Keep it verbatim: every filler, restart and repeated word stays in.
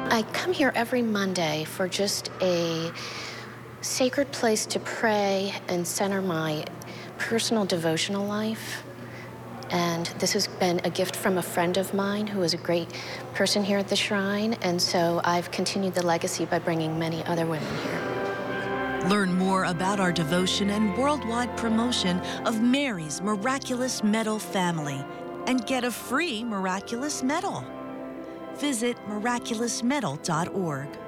I come here every Monday for just a sacred place to pray and center my personal devotional life. And this has been a gift from a friend of mine who is a great person here at the shrine. And so I've continued the legacy by bringing many other women here. Learn more about our devotion and worldwide promotion of Mary's Miraculous Medal family and get a free miraculous medal. Visit miraculous medal dot org.